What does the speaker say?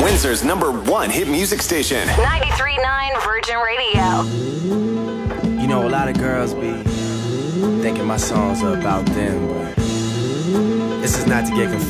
Windsor's #1 hit music station. 93.9 Virgin Radio. You know, a lot of girls be thinking my songs are about them, but this is not to get confused.